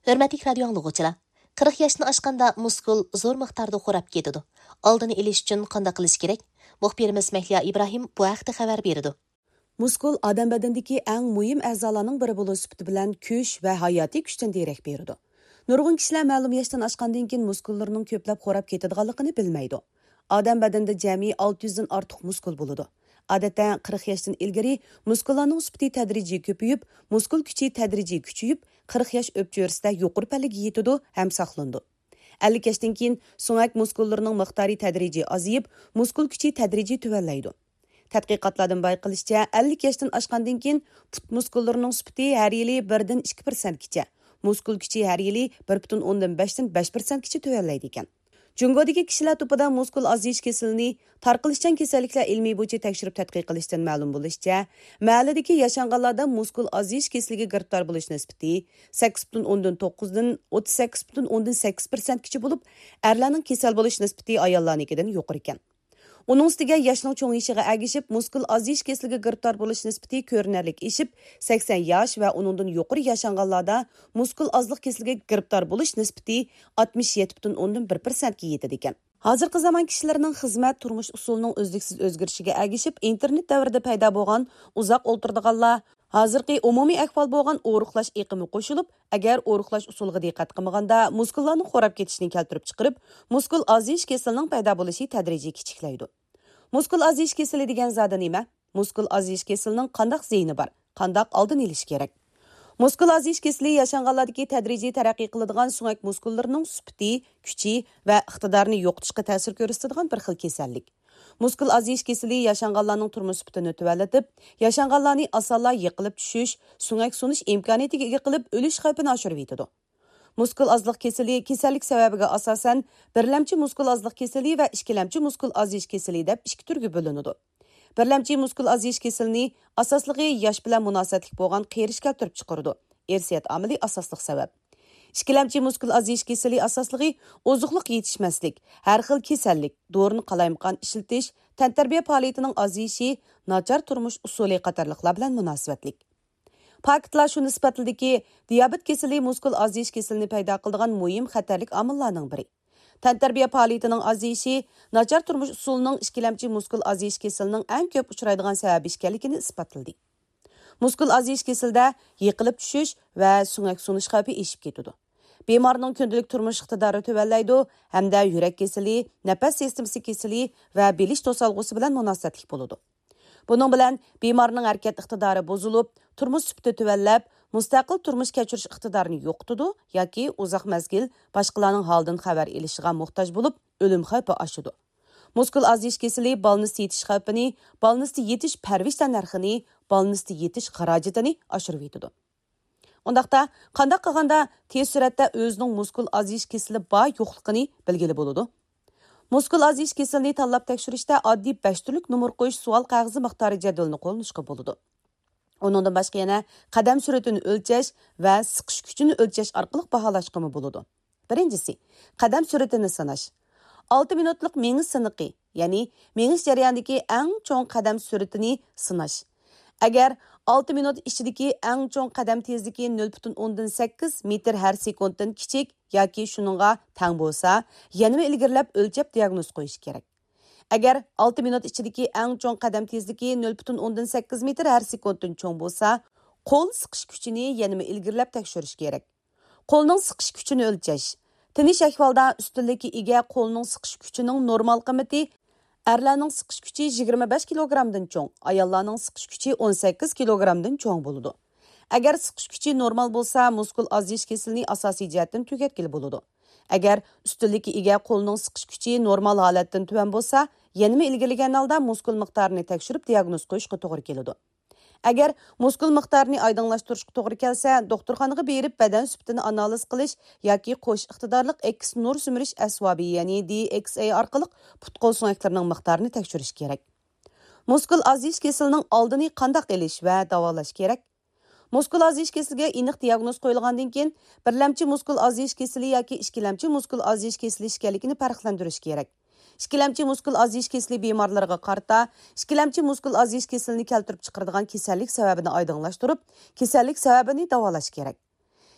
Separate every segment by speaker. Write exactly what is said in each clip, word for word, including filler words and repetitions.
Speaker 1: Hörmətli radio anlıqçılar, qırx yaşını aşqanda muskul zor miqdarda xo'rab ketidi. Oldini olish uchun qanday qilish kerak? Muxbirimiz Mahliya Ibrohim bu haqda xabar berdi.
Speaker 2: Muskul odam badanidagi eng muhim a'zolarning biri bo'lish sifati bilan kuch va hayotiy kuchdan derak beradi. Nurg'un kishilar ma'lum yoshdan oshgandan keyin muskullarining ko'plab xo'rab ketadiganligini bilmaydi. Odam badanida jami olti yuz dan ortiq muskul bo'ladi. Odatda qirq yoshdan ilgari muskullarning sifati tadrijiy ko'payib, muskul kuchi tadrijiy kuchayib, qirq yosh o'pcho'risida yuqori pallaga yetadi ham saqlanadi. ellik yoshdan keyin so'ngak muskullarining miqdori tadrijiy ozayib, muskul kuchi tadrijiy tuvanlaydi. Tadqiqotlardan bayqilishicha, ellik yoshdan oshgandan keyin put muskullarining sifati har yili bir dan ikki prosentgacha, muskul kuchi har yili bir butun o'ndan besh dan besh prosentgacha tuvanlaydi ekan. Jungodagi kishilar to'pida muskul oziyish kasalini tarqalishchan kasalliklar ilmiy bo'yicha tekshirib tadqiq qilishdan ma'lum bo'lishicha, mahalladagi yashanganlarda muskul oziyish kasaliga giriftor bo'lish nisbati sakkiz butun o'ndan to'qqiz dan o'ttiz sakkiz butun o'ndan sakkiz prosentgacha bo'lib, erlarning kasal bo'lish nisbati ayollarnikidan yuqori ekan. Onun ustiga yoshning cho'ng'ishiga agishib, muskul oziyish kasaliga giriftor bo'lish nisbati ko'rinarlik eshib, sakson yosh va uningdan yuqori yashanganlarda muskul ozlik kasaliga giriftor bo'lish nisbati oltmish yetti butun o'ndan bir prosentga yetadi ekan. Hozirgi zamon kishilarining xizmat turmush usulining o'zliksiz o'zgarishiga agishib, internet davrida paydo bo'lgan uzoq o'ltirdiganlar hozirgi umumiy ahvol bo'lgan o'ruqlash iqimi qo'shilib, agar o'ruqlash usuliga diqqat qilmaganda muskullarning xo'rab ketishini keltirib chiqarib, muskul oziyish kasalining paydo bo'lishi tadrijiy kichiklaydi. Muskul oziyish kasali degan zada nima? Muskul oziyish kasalining qanday ziyni bor? Qanday oldin olish kerak? Muskul oziyish kasali yashanganlardagi tadrijiy taraqqiy qiladigan so'ngak muskullarining sifati, kuchi va iqtidorini yo'qotishga ta'sir ko'rsatadigan bir xil kasallik. Muskul oziyish kasali yashanganlarning turmush sifatini tuvallatib, yashanganlarni osonla yiqilib tushish, so'ngak sunish imkoniyatiga ega qilib, o'lish xavfini oshirib yetadi. Muskul ozlik kasali kasallik sababiga asosan birlamchi muskul ozlik kasali va ikkilamchi muskul oziyish kasali deb ikki turga bo'linadi. Birlamchi muskul oziyish kasalini asosligi yosh bilan munosabatli bo'lgan qerish keltirib chiqaradi. Irsiyat omili asosliq sabab. Ikkilamchi muskul oziyish kasali asosligi ozuqliq yetishmaslik, har xil kasallik, dorini qalaymaqon ishlatish, tantarbiya faoliyatining oziyishi, nachar turmush usuli qatorliqlar bilan munosabatlik. Faktlar shuni isbotladiki, diabet kasali muskul oziyish kasalini paydo qiladigan muhim xatarlik omillarning biri. Tantarbiya faoliyatining oziyishi, nachar turmush usulining ikkilamchi muskul oziyish kasalining eng ko'p uchraydigan sababi ekanligini isbotladi. Muskul oziyish kasalida yiqilib tushish va so'ngak sunish xavfi eshib ketadi. Bemorning kundalik turmush iqtidori tuvallaydi hamda yurak kasali, nafas sistemasi kasali va bilish to'solg'usi bilan munosabatli bo'ladi. Bunun bilan bemorning harakat iqtidori bozulib, turmush sifati tuvallab, mustaqil turmush kechirish iqtidorini yo'qotadi yoki uzoq mazgil boshqalarning holidan xabar olishiga muhtoj bo'lib, o'lim xavfi oshadi. Muskul oziyish kasali balnisda yetish xavfini, balnisda yetish parvish narxini, balnisda yetish xarajatini oshirib yetadi. Undaqda qanday qilganda tez suratda o'zining muskul oziyish kasali bor yo'qligini bilgili bo'ladi. Muskul oziyish kasalini tanlab tekshirishda oddiy besh turlik numar qo'yish savol qog'ozi miqdori jadvalini qo'llanishga bo'ladi. Uningdan boshqa yana qadam sur'atini o'lchash va siqish kuchini o'lchash orqali baholashga bo'ladi. Birinchisi, qadam sur'atini sanash. olti minutlik mengiz siniqi, ya'ni mengiz jarayonidagi eng cho'ng qadam sur'atini sinash. Agar olti minut ichidagi eng cho'ng qadam tezligi nol butun o'ndan sakkiz metr har sekunddan kichik yoki shuningga teng bo'lsa, yana ilgirlab o'lchab diagnoz qo'yish kerak. Agar olti minut ichidagi eng cho'ng qadam tezligi nol butun o'ndan sakkiz metr har sekunddan cho'ng bo'lsa, qo'l siqish kuchini yana ilgirlab tekshirish kerak. Qo'lning siqish kuchini o'lchash. Tinish ahvolda ustunlikka ega qo'lning siqish kuchining normal qiymati erlarning siqish kuchi yigirma besh kilogrammdan cho'ng, ayollarning siqish kuchi o'n sakkiz kilogrammdan cho'ng bo'ladi. Agar siqish kuchi normal bo'lsa, muskul oziyish kasalini asosiy jihatdan tugatgili bo'ladi. Agar ustunlikka ega qo'lning siqish kuchi normal holatdan tuvan bo'lsa, yana ilgirlagan holda muskul miqdorini tekshirib diagnoz qo'yishga to'g'ri keladi. Agar muskul miqdorini oydinlashtirishga to'g'ri kelsa, doktorxonaga berib badan sifatini analiz qilish yoki qo'sh iqtidorlik X nur simirish asvabi, ya'ni D X A orqali put-qo'l so'ngaklarining miqdorini tekshirish kerak. Muskul oziyish kasalining oldini qanday qilish va davolash kerak? Muskul oziyish kasaliga aniq diagnoz qo'yilgandan keyin birlamchi muskul oziyish kasali yoki ikkilamchi muskul oziyish kasali ekanligini farqlantirish kerak. Ikkilamchi muskul oziyish kasali bemorlarga qarata, ikkilamchi muskul oziyish kasalini keltirib chiqaradigan kasallik sababini oydinlashtirib, kasallik sababini davolash kerak.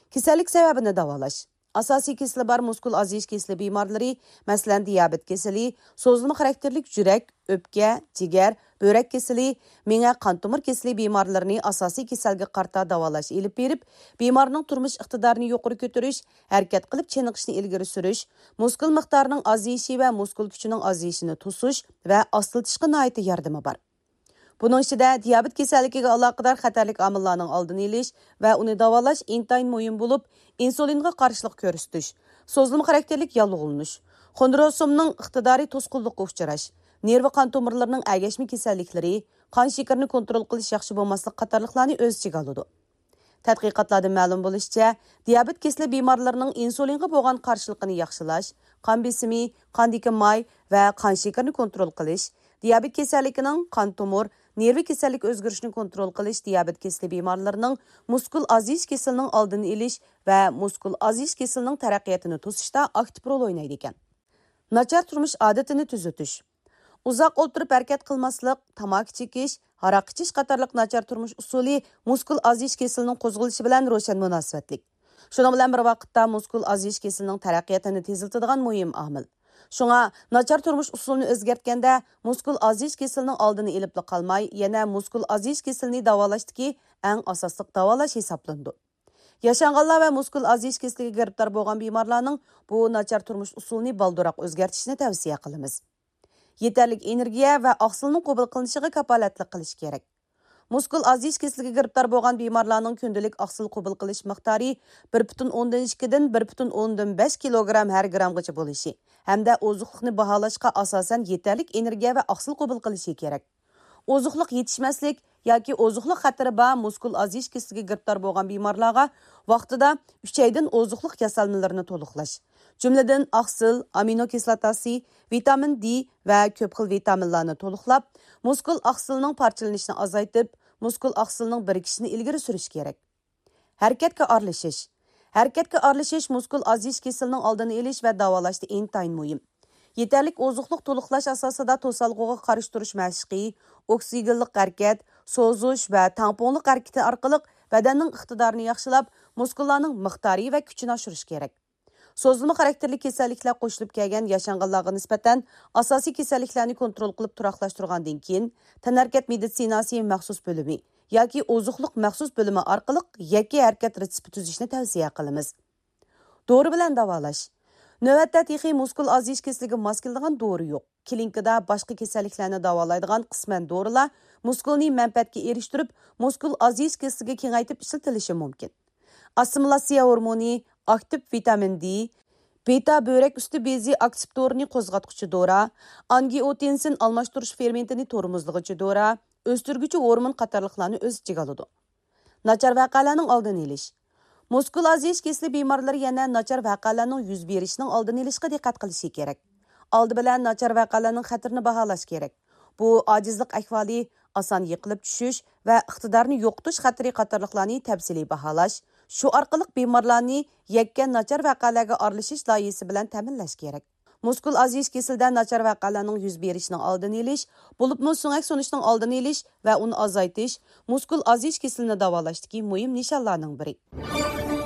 Speaker 2: Kasallik sababini davolash. Asosiy kasali bor muskul aziyish kasali bemorlari, masalan, diabet kasali, so'zilma xarakterlik yurak, o'pka, jigar, böbrek kasali, miya qon tomir kasali bemorlarini asosiy kasalga qarta davolash elib berib, bemorning turmush iqtidorini yuqori ko'tarish, harakat qilib chiniqishni ilgari surish, muskul miqdorining aziyishi va muskul kuchining aziyishini to'sish va ostiltishga nihoyat yordami bor. Bunun içinde diabet kasalligiga aloqador xatarlik omillarning oldini olish va uni davolash intayin muhim bo'lib, insulinga qarshilik ko'rsatish, so'zilma xarakterlik yallig'lanish, xondrosomning iqtidoriy to'sqinlikka uchrash, nerv qon tomirlarining agashma kasalliklari, qon shakarini kontrol qilish yaxshi bo'lmaslik qatorliqlarni o'z ichiga oladi. Tadqiqotlardan ma'lum bo'lishicha, diabet kasali bemorlarining insulinga bo'lgan qarshiligini yaxshilash, qon besimi, qondagi may va qon shakarini kontrol qilish, diabet kasalligining qon tomir, nerv kasallik o'zgarishini kontrol qilish diabet kasali bemorlarining muskul aziyish kasalining oldini olish va muskul aziyish kasalining taraqqiyotini to'sishda aktiv rol o'ynaydi ekan. Nachar turmush odatini tuzatish. Uzoq o'tirib harakat qilmaslik, tamaki chekish, aroq ichish qatorliq nachar turmush usuli muskul aziyish kasalining qo'zg'alishi bilan ro'shan munosabatlik. Shuning bilan bir vaqtda muskul aziyish kasalining taraqqiyotini teziltadigan muhim omil. Şuna nachar turmush usulini o'zgartganda muskul aziyish kasalining oldini olib qolmay, yana muskul aziyish kasalini davolashdagi eng asosli davolash hisoblandi. Yashanganlar va muskul aziyish kasaliga giribdor bo'lgan bemorlarning bu nachar turmush usulini balduroq o'zgartishni tavsiya qilamiz. Yetarli energiya va oqsilning qabul qilinishiga kapolatlik qilish kerak. Muskul aziyish kasaliga giribdor bo'lgan bemorlarning kundalik oqsil qabul qilish miqdori bir butun o'ndan ikki dan bir butun o'ndan besh kilogramm har grammgacha bo'lishi hamda ozuqlikni baholashga asosan yetarli energiya va oqsil qabul qilishi kerak. Ozuqlik yetishmaslik yoki ozuqlik xatiri bor muskul aziyish kasaliga giribdor bo'lgan bemorlarga vaqtida uch oydan ozuqlik kasalliklarini to'liqlash, jumladan oqsil, amino kislotasi, vitamin D va ko'p xil vitaminlarni to'liqlab, muskul oqsilning parchalanishini azaytib, muskul oqsilning birikishini ilgari surish kerak. Harakatga aralashish. Harakatga aralashish muskul aziyish kasalining oldini olish va davolashda intayin muhim. Yetarli ozuqlik to'liqlash asosida to'salg'uga qarshi turish mashqi, oksigenlik harakat, so'zish va tamponlik harakati orqali badanning iqtidorini yaxshilab, muskullarning miqdori va kuchini oshirish kerak. So'zilma xarakterli kasalliklar qo'shilib kelgan yashanganlarga nisbatan asosiy kasalliklarni kontrol qilib turaqlashtirgandan keyin tanarkat meditsinasi maxsus bo'limi yoki ozuqlik maxsus bo'limi orqali yakka harakat retsepti tuzishni tavsiya qilamiz. Dori bilan davolash. Navbatda texi muskul aziyish kasaliga mos keladigan dori yo'q. Klinikada boshqa kasalliklarni davolaydigan qisman dorilar muskulni manfaatga erishtirib, muskul aziyish kasaliga kengaytib ishlatilishi mumkin. Assimilyatsiya hormoni, aktiv vitamin D, beta böbrek usti bezi akseptorini qo'zg'atuvchi dora, angiotensin almashtirish fermentini tormozlovchi dora, o'stirguvchi hormon qatorliqlarni o'z ichiga oladi. Nachar vaqalarning oldini olish. Muskul aziyish kasali bemorlar yana nachar vaqalarning yuz berishining oldini olishga diqqat qilishi kerak. Oldi bilan nachar vaqalarning xatirini baholash kerak. Bu ojizlik ahvoli, oson yiqilib tushish va iqtidorni yo'qotish xatiri qatorliqlarni tafsiliy baholash, shu orqali bemorlarni yakka nachar vaqalarga aralashish loyihasi bilan ta'minlash kerak. Muskul aziyish kasalida nachar vaqalarning yuz berishining oldini olish, bo'libmi so'ngak so'nishning oldini olish va uni azaytish muskul aziyish kasalini davolashdagi muhim nishonlarning biri.